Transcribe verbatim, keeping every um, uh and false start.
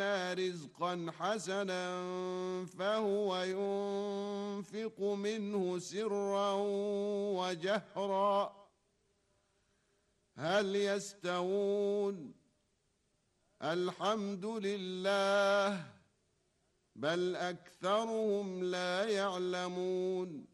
لنا رزقا حسنا فهو ينفق منه سرا وجهرا هل يستوون؟ الحمد لله بل أكثرهم لا يعلمون.